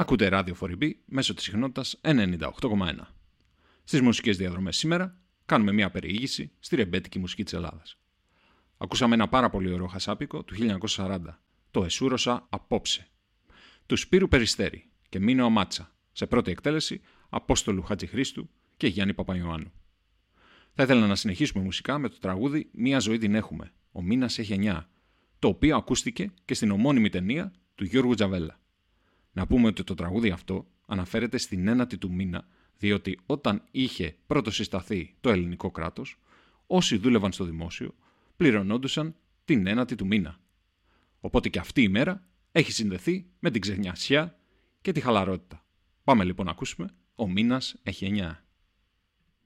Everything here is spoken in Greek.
Ακούτε ράδιο Φοριμπή μέσω της συχνότητας 98,1. Στις μουσικές διαδρομές σήμερα κάνουμε μια περιήγηση στη ρεμπέτικη μουσική της Ελλάδας. Ακούσαμε ένα πάρα πολύ ωραίο χασάπικο του 1940, το «Εσούρωσα απόψε», του Σπύρου Περιστέρη και Μίνο Μάτσα, σε πρώτη εκτέλεση Απόστολου Χατζηχρήστου και Γιάννη Παπαϊωάννου. Θα ήθελα να συνεχίσουμε μουσικά με το τραγούδι «Μια ζωή την έχουμε, ο μήνας έχει 9», το οποίο ακούστηκε και στην ομώνυμη ταινία του Γιώργου Τζαβέλα. Να πούμε ότι το τραγούδι αυτό αναφέρεται στην ένατη του μήνα, διότι όταν είχε πρώτο συσταθεί το ελληνικό κράτος, όσοι δούλευαν στο δημόσιο πληρωνόντουσαν την ένατη του μήνα. Οπότε και αυτή η μέρα έχει συνδεθεί με την ξενιασιά και τη χαλαρότητα. Πάμε λοιπόν να ακούσουμε «Ο μήνας έχει 9».